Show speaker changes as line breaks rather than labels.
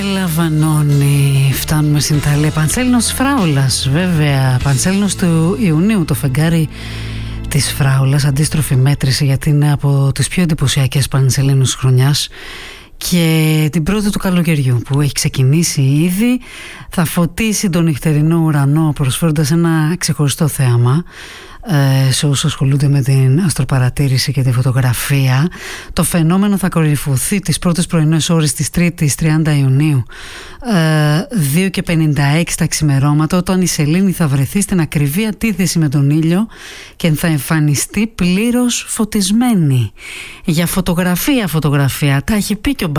Λαβανώνει, φτάνουμε στην Ιταλία. Παντσέλινος Φράουλας, βέβαια. Παντσέλινος του Ιουνίου, το φεγγάρι της Φράουλας. Αντίστροφη μέτρηση, γιατί είναι από τις πιο εντυπωσιακές παντσελίνους της χρονιάς και την πρώτη του καλοκαιριού που έχει ξεκινήσει ήδη. Θα φωτίσει τον νυχτερινό ουρανό, προσφέροντας ένα ξεχωριστό θέαμα σε όσους ασχολούνται με την αστροπαρατήρηση και τη φωτογραφία. Το φαινόμενο θα κορυφωθεί τις πρώτες πρωινές ώρες της Τρίτης 30 Ιουνίου 2:56 τα ξημερώματα, όταν η σελήνη θα βρεθεί στην ακριβή αντίθεση με τον ήλιο και θα εμφανιστεί πλήρως φωτισμένη. Για φωτογραφία, τα έχει πει και ο